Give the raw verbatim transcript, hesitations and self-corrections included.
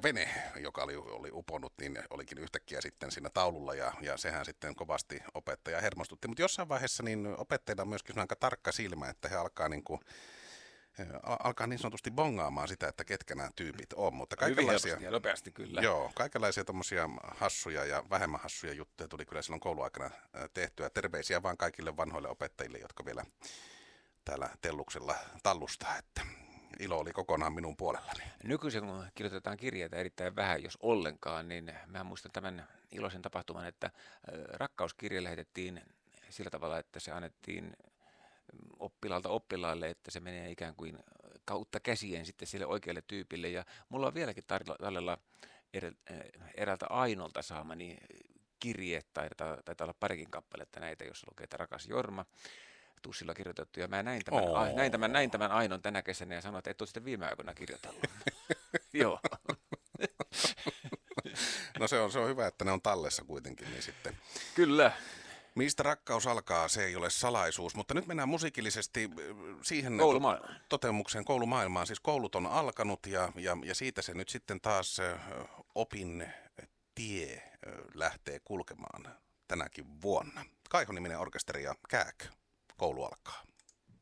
vene, joka oli, oli uponnut, niin olikin yhtäkkiä sitten siinä taululla ja, ja sehän sitten kovasti opettaja hermostutti. Mutta jossain vaiheessa niin opettajilla on myöskin aika tarkka silmä, että he alkaa niin kuin alkaa niin sanotusti bongaamaan sitä, että ketkä nämä tyypit on, mutta kaikenlaisia, ja nopeasti kyllä. Joo, kaikenlaisia tommosia hassuja ja vähemmän hassuja juttuja tuli kyllä silloin kouluaikana tehtyä. Terveisiä vaan kaikille vanhoille opettajille, jotka vielä täällä Telluksella tallustaa, että ilo oli kokonaan minun puolellani. Nykyisin kun kirjoitetaan kirjeitä erittäin vähän, jos ollenkaan, niin mä muistan tämän iloisen tapahtuman, että rakkauskirje lähetettiin sillä tavalla, että se annettiin oppilaalta oppilaalle, että se menee ikään kuin kautta käsien sitten sille oikealle tyypille. Ja mulla on vieläkin tallella eräältä Ainolta saamani kirje, tai taitaa olla parikin kappaletta näitä, jossa lukee, että rakas Jorma, tussilla kirjoitettu. Ja mä näin tämän, oh. näin tämän, näin tämän Ainon tänä kesänä ja sanoin, että et ole sitten viime aikoina kirjoitellut. Joo. No se on, se on hyvä, että ne on tallessa kuitenkin, niin sitten. Kyllä. Mistä rakkaus alkaa, se ei ole salaisuus, mutta nyt mennään musiikillisesti siihen Koulumaailmaan. toteamukseen koulumaailmaan. Siis koulut on alkanut ja, ja, ja siitä se nyt sitten taas opin tie lähtee kulkemaan tänäkin vuonna. Kaiho-niminen orkesteri ja Kääk, koulu alkaa.